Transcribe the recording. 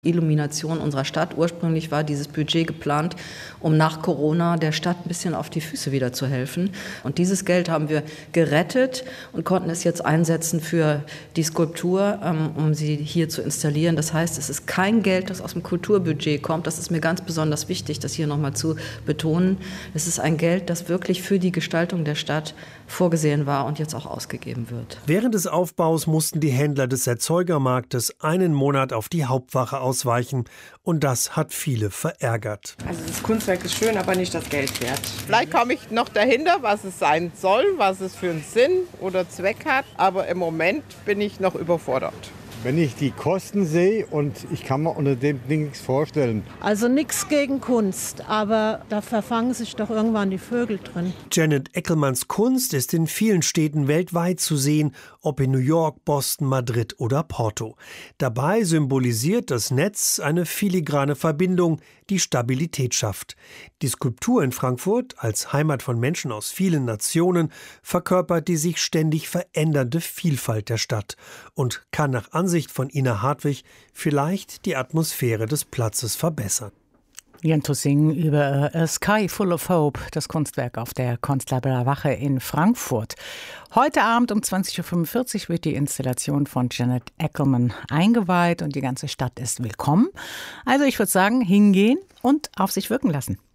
Illumination unserer Stadt. Ursprünglich war dieses Budget geplant, um nach Corona der Stadt ein bisschen auf die Füße wieder zu helfen. Und dieses Geld haben wir gerettet und konnten es jetzt einsetzen für die Skulptur, um sie hier zu installieren. Das heißt, es ist kein Geld, das aus dem Kulturbudget kommt. Das ist mir ganz besonders wichtig, das hier nochmal zu betonen. Es ist ein Geld, das wirklich für die Gestaltung der Stadt vorgesehen war und jetzt auch ausgegeben wird. Während des Aufbaus mussten die Händler des Erzeugermarktes einen Monat auf die Hauptwache ausweichen. Und das hat viele verärgert. Also das Kunstwerk ist schön, aber nicht das Geld wert. Vielleicht komme ich noch dahinter, was es sein soll, was es für einen Sinn oder Zweck hat. Aber im Moment bin ich noch überfordert. Wenn ich die Kosten sehe und ich kann mir unter dem Ding nichts vorstellen. Also nichts gegen Kunst, aber da verfangen sich doch irgendwann die Vögel drin. Janet Eckelmanns Kunst ist in vielen Städten weltweit zu sehen, ob in New York, Boston, Madrid oder Porto. Dabei symbolisiert das Netz eine filigrane Verbindung, die Stabilität schafft. Die Skulptur in Frankfurt, als Heimat von Menschen aus vielen Nationen, verkörpert die sich ständig verändernde Vielfalt der Stadt und kann nach Ansicht von Ina Hartwig vielleicht die Atmosphäre des Platzes verbessern. Jan Tussing über A Sky Full of Hope, das Kunstwerk auf der Konstabler Wache in Frankfurt. Heute Abend um 20.45 Uhr wird die Installation von Janet Eckelmann eingeweiht und die ganze Stadt ist willkommen. Also ich würde sagen, hingehen und auf sich wirken lassen.